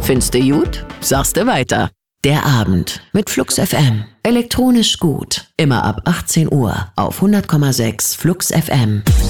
Findest du gut? Sagst du weiter. Der Abend mit Flux FM. Elektronisch gut. Immer ab 18 Uhr auf 100,6 Flux FM.